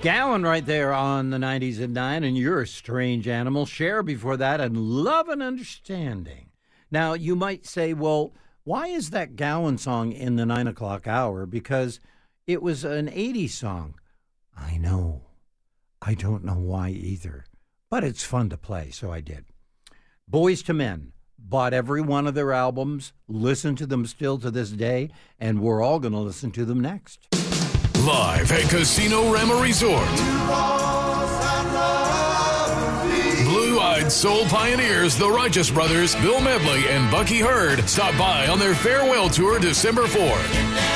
Gowan right there on the 90s at 9, and You're a Strange Animal. Cher before that, and Love and Understanding. Now, you might say, well, why is that Gowan song in the 9 o'clock hour? Because it was an 80s song. I know. I don't know why either. But it's fun to play, so I did. Boyz II Men. Bought every one of their albums, listen to them still to this day, and we're all going to listen to them next. Live at Casino Rama Resort. Blue-eyed soul pioneers, the Righteous Brothers, Bill Medley, and Bucky Hurd stop by on their farewell tour December 4th.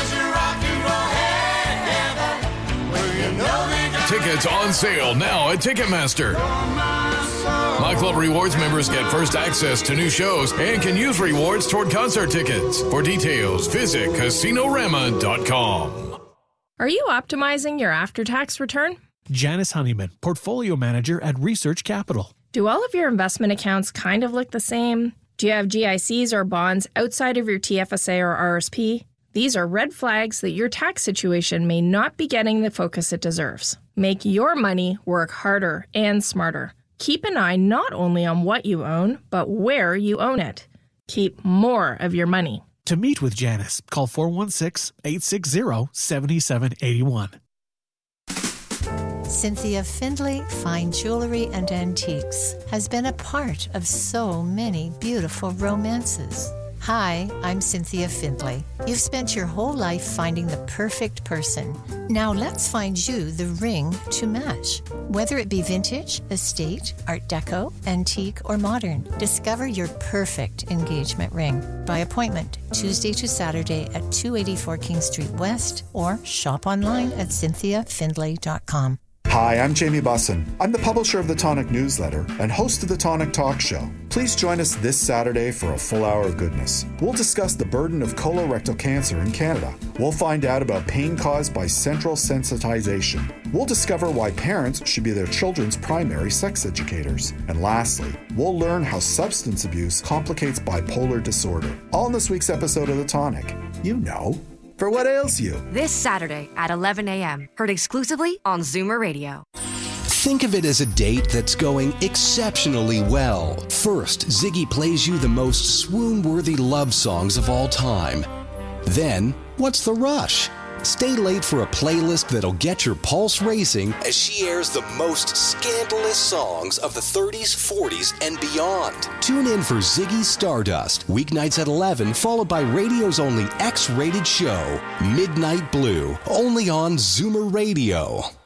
Tickets on sale now at Ticketmaster. My Club Rewards members get first access to new shows and can use rewards toward concert tickets. For details, visit CasinoRama.com. Are you optimizing your after-tax return? Janice Honeyman, Portfolio Manager at Research Capital. Do all of your investment accounts kind of look the same? Do you have GICs or bonds outside of your TFSA or RSP? These are red flags that your tax situation may not be getting the focus it deserves. Make your money work harder and smarter. Keep an eye not only on what you own, but where you own it. Keep more of your money. To meet with Janice, call 416-860-7781. Cynthia Findlay Fine Jewelry and Antiques has been a part of so many beautiful romances. Hi, I'm Cynthia Findlay. You've spent your whole life finding the perfect person. Now let's find you the ring to match. Whether it be vintage, estate, art deco, antique, or modern, discover your perfect engagement ring by appointment Tuesday to Saturday at 284 King Street West or shop online at cynthiafindlay.com. Hi, I'm Jamie Bussin. I'm the publisher of the Tonic newsletter and host of the Tonic Talk Show. Please join us this Saturday for a full hour of goodness. We'll discuss the burden of colorectal cancer in Canada. We'll find out about pain caused by central sensitization. We'll discover why parents should be their children's primary sex educators. And lastly, we'll learn how substance abuse complicates bipolar disorder. All in this week's episode of the Tonic. You know. For What Ails You. This Saturday at 11 a.m. Heard exclusively on Zoomer Radio. Think of it as a date that's going exceptionally well. First, Ziggy plays you the most swoon-worthy love songs of all time. Then, what's the rush? Stay late for a playlist that'll get your pulse racing as she airs the most scandalous songs of the 30s, 40s, and beyond. Tune in for Ziggy Stardust, weeknights at 11, followed by radio's only X-rated show, Midnight Blue, only on Zoomer Radio.